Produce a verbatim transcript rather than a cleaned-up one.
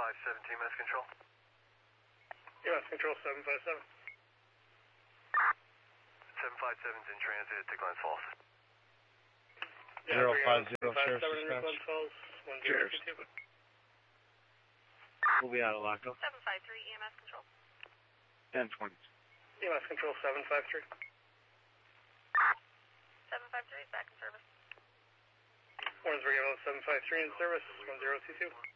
five seven, T M S Control. T M S Control seven five seven. seven five seven's in transit at Glens Falls. Zero five zero, Sheriff seven Dispatch. Glens Falls, one zero two two. We'll be out of Lockville. seven five three, E M S Control. ten twenty. E M S Control seven five three. seven five three is back in service. Warrens Brigade seven five three in service, one zero two two.